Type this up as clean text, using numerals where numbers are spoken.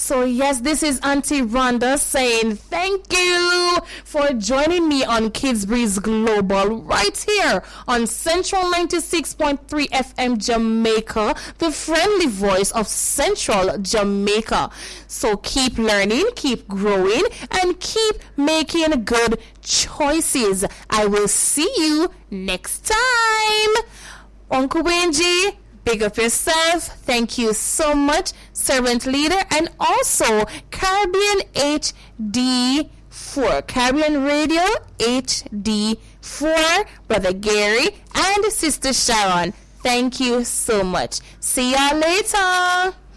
So yes, this is Auntie Rhonda saying thank you for joining me on Kids Breeze Global right here on Central 96.3 FM Jamaica, the friendly voice of Central Jamaica. So keep learning, keep growing, and keep making good choices. I will see you next time. Uncle Benji, big up yourself. Thank you so much, servant leader, and also Caribbean HD4, Caribbean Radio HD4, Brother Gary, and Sister Sharon. Thank you so much. See y'all later.